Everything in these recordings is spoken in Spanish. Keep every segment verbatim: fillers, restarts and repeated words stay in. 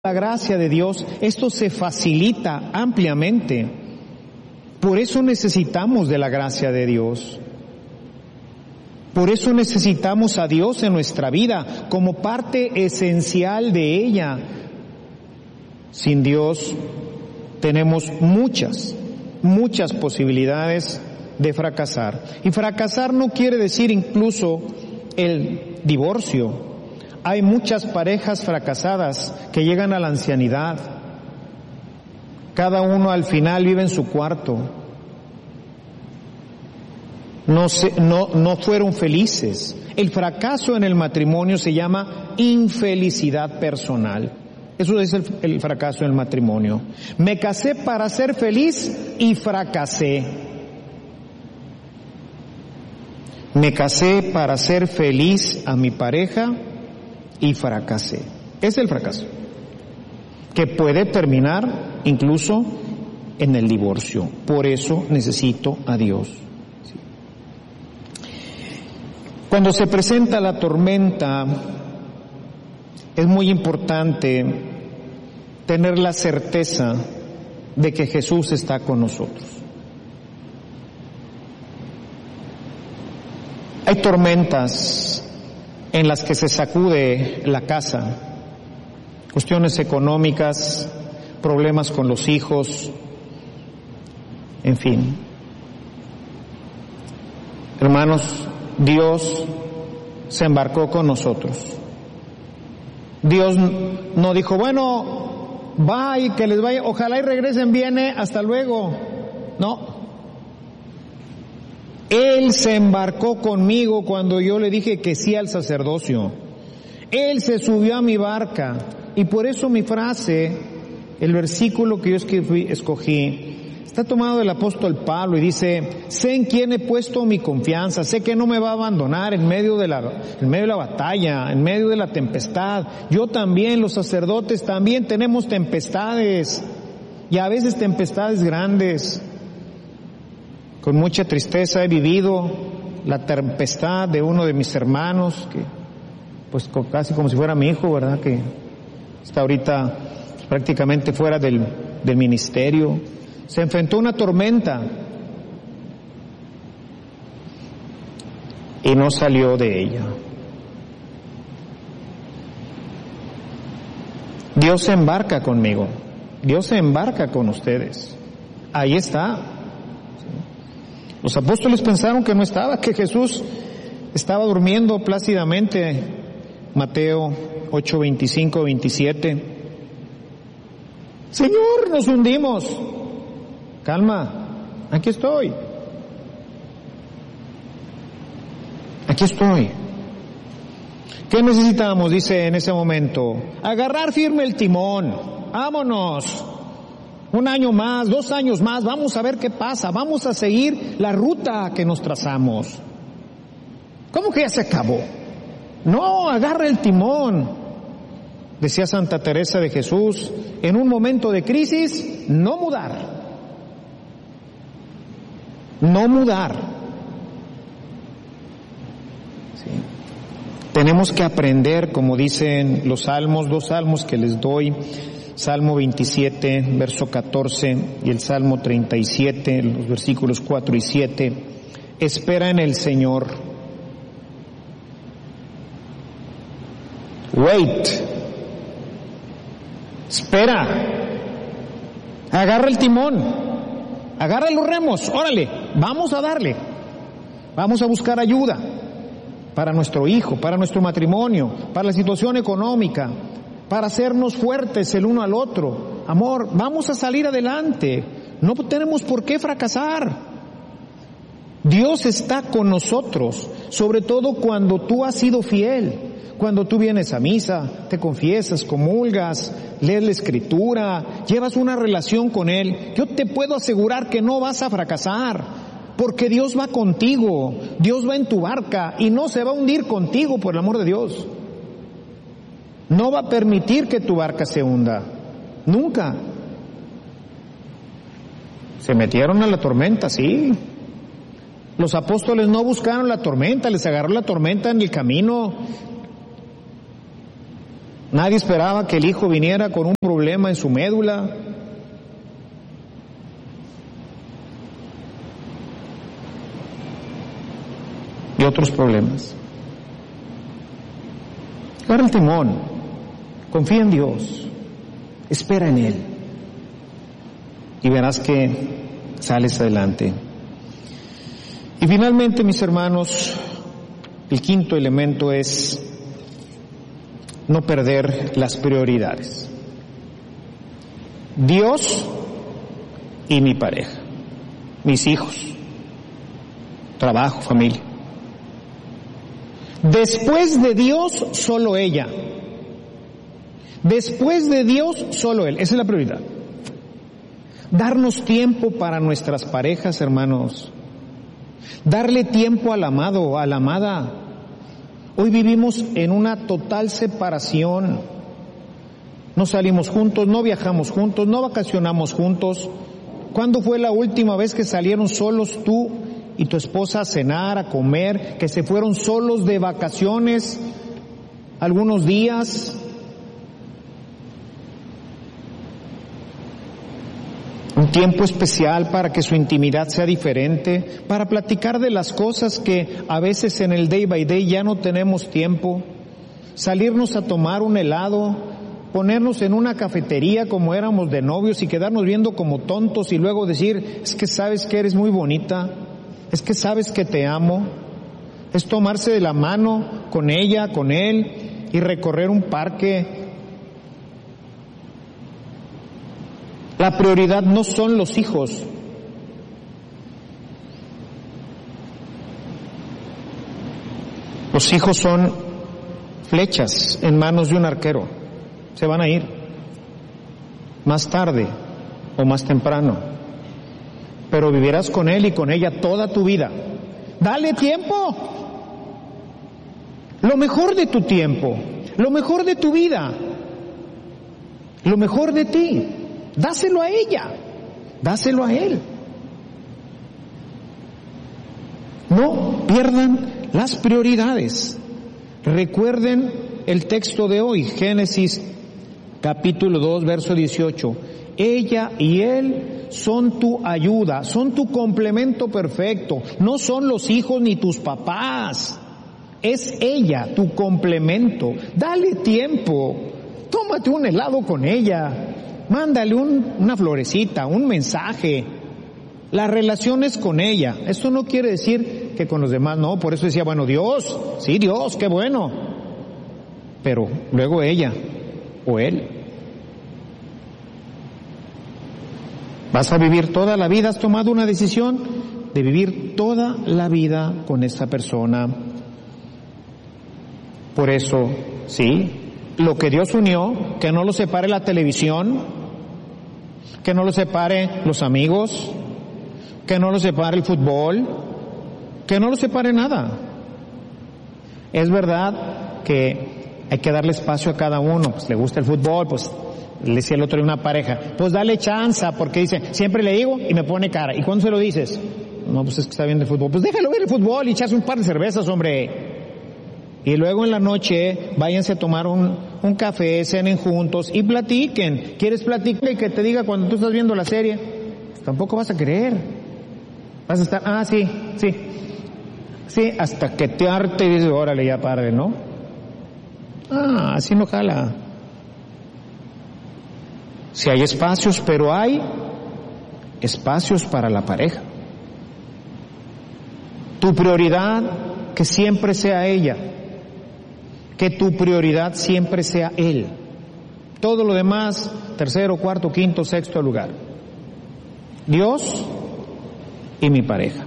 la gracia de Dios, esto se facilita ampliamente. Por eso necesitamos de la gracia de Dios. Por eso necesitamos a Dios en nuestra vida como parte esencial de ella. Sin Dios tenemos muchas, muchas posibilidades de fracasar. Y fracasar no quiere decir incluso el divorcio. Hay muchas parejas fracasadas que llegan a la ancianidad. Cada uno al final vive en su cuarto. No, se, no, no fueron felices. El fracaso en el matrimonio se llama infelicidad personal. Eso es el, el fracaso en el matrimonio. Me casé para ser feliz y fracasé. Me casé para ser feliz a mi pareja y fracasé. Es el fracaso, que puede terminar incluso en el divorcio. Por eso necesito a Dios. Cuando se presenta la tormenta, es muy importante tener la certeza de que Jesús está con nosotros. Hay tormentas en las que se sacude la casa, cuestiones económicas, problemas con los hijos, en fin. Hermanos, Dios se embarcó con nosotros. Dios no dijo, bueno, va y que les vaya, ojalá y regresen bien, ¿eh? Hasta luego. No. Él se embarcó conmigo cuando yo le dije que sí al sacerdocio. Él se subió a mi barca. Y por eso mi frase, el versículo que yo escribí, escogí, está tomado del apóstol Pablo y dice, sé en quién he puesto mi confianza, sé que no me va a abandonar en medio de la, en medio de la batalla, en medio de la tempestad. Yo también, los sacerdotes también tenemos tempestades, y a veces tempestades grandes. Con mucha tristeza he vivido la tempestad de uno de mis hermanos, que pues casi como si fuera mi hijo, ¿verdad? Que está ahorita prácticamente fuera del, del ministerio. Se enfrentó a una tormenta y no salió de ella. Dios se embarca conmigo, Dios se embarca con ustedes. Ahí está. Los apóstoles pensaron que no estaba, que Jesús estaba durmiendo plácidamente. Mateo ocho, veinticinco, veintisiete. Señor, nos hundimos. Calma, aquí estoy. Aquí estoy. ¿Qué necesitamos? Dice en ese momento, agarrar firme el timón. Vámonos. Un año más, dos años más, vamos a ver qué pasa, vamos a seguir la ruta que nos trazamos. ¿Cómo que ya se acabó? No, agarra el timón. Decía Santa Teresa de Jesús, en un momento de crisis, no mudar. No mudar. Sí. Tenemos que aprender, como dicen los salmos, dos salmos que les doy, Salmo veintisiete, verso catorce, y el Salmo treinta y siete, los versículos cuatro y siete. Espera en el Señor. Wait. Espera. Agarra el timón. Agarra los remos. Órale, vamos a darle. Vamos a buscar ayuda para nuestro hijo, para nuestro matrimonio, para la situación económica, para hacernos fuertes el uno al otro. Amor, vamos a salir adelante. No tenemos por qué fracasar. Dios está con nosotros, sobre todo cuando tú has sido fiel, cuando tú vienes a misa, te confiesas, comulgas, lees la Escritura, llevas una relación con Él. Yo te puedo asegurar que no vas a fracasar, porque Dios va contigo, Dios va en tu barca y no se va a hundir contigo, por el amor de Dios. No va a permitir que tu barca se hunda, nunca. Se metieron a la tormenta, sí. Los apóstoles no buscaron la tormenta, les agarró la tormenta en el camino. Nadie esperaba que el hijo viniera con un problema en su médula. Y otros problemas. Agarra el timón, confía en Dios, espera en Él y verás que sales adelante. Y finalmente, mis hermanos, el quinto elemento es no perder las prioridades. Dios y mi pareja, mis hijos, trabajo, familia. Después de Dios, solo ella. Después de Dios, solo Él. Esa es la prioridad. Darnos tiempo para nuestras parejas, hermanos. Darle tiempo al amado, a la amada. Hoy vivimos en una total separación. No salimos juntos, no viajamos juntos, no vacacionamos juntos. ¿Cuándo fue la última vez que salieron solos tú y tu esposa a cenar, a comer, que se fueron solos de vacaciones algunos días? Un tiempo especial para que su intimidad sea diferente, para platicar de las cosas que a veces en el day by day ya no tenemos tiempo, salirnos a tomar un helado, ponernos en una cafetería como éramos de novios y quedarnos viendo como tontos y luego decir, es que sabes que eres muy bonita, es que sabes que te amo. Es tomarse de la mano con ella, con él y recorrer un parque. La prioridad no son los hijos. Los hijos son flechas en manos de un arquero. Se van a ir más tarde o más temprano. Pero vivirás con él y con ella toda tu vida. Dale tiempo. Lo mejor de tu tiempo, lo mejor de tu vida, lo mejor de ti. Dáselo a ella, dáselo a él. No pierdan las prioridades. Recuerden el texto de hoy, Génesis capítulo dos, verso dieciocho. Ella y él son tu ayuda, son tu complemento perfecto. No son los hijos ni tus papás. Es ella, tu complemento. Dale tiempo. Tómate un helado con ella. Mándale un, una florecita, un mensaje. La relación es con ella. Esto no quiere decir que con los demás no. Por eso decía, bueno, Dios, sí, Dios, qué bueno. Pero luego ella o él. Vas a vivir toda la vida, has tomado una decisión de vivir toda la vida con esta persona. Por eso, sí, lo que Dios unió, que no lo separe la televisión, que no lo separe los amigos, que no lo separe el fútbol, que no lo separe nada. Es verdad que hay que darle espacio a cada uno, pues le gusta el fútbol, pues le decía el otro de una pareja, pues dale chanza, porque dice, siempre le digo y me pone cara. ¿Y cuándo se lo dices? No, pues es que está viendo el fútbol. Pues déjalo ver el fútbol y echas un par de cervezas, hombre. Y luego en la noche váyanse a tomar un, un café, cenen juntos y platiquen. ¿Quieres platicar y que te diga cuando tú estás viendo la serie? Tampoco vas a querer. Vas a estar, ah, sí, sí. Sí, hasta que te arte y dices, órale, ya párale, ¿no? Ah, así no jala. Si hay espacios, pero hay espacios para la pareja. Tu prioridad, que siempre sea ella. Que tu prioridad siempre sea él. Todo lo demás, tercero, cuarto, quinto, sexto lugar. Dios y mi pareja.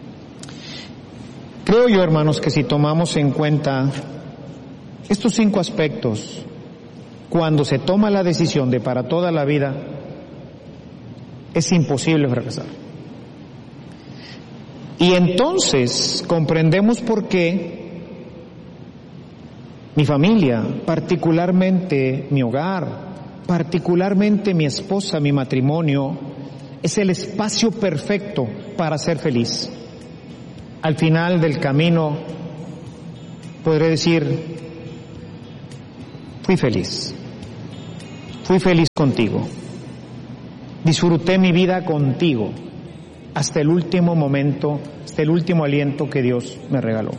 Creo yo, hermanos, que si tomamos en cuenta estos cinco aspectos, cuando se toma la decisión de para toda la vida, es imposible fracasar. Y entonces comprendemos por qué mi familia, particularmente mi hogar, particularmente mi esposa, mi matrimonio, es el espacio perfecto para ser feliz. Al final del camino podré decir, fui feliz. Fui feliz contigo. Disfruté mi vida contigo hasta el último momento, hasta el último aliento que Dios me regaló.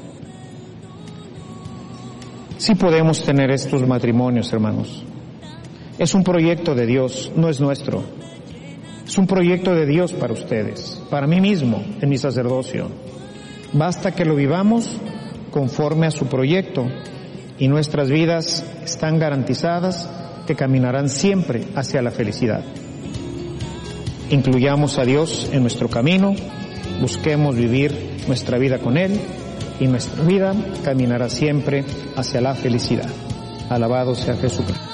Sí podemos tener estos matrimonios, hermanos. Es un proyecto de Dios, no es nuestro. Es un proyecto de Dios para ustedes, para mí mismo, en mi sacerdocio. Basta que lo vivamos conforme a su proyecto y nuestras vidas están garantizadas que caminarán siempre hacia la felicidad. Incluyamos a Dios en nuestro camino, busquemos vivir nuestra vida con Él y nuestra vida caminará siempre hacia la felicidad. Alabado sea Jesucristo.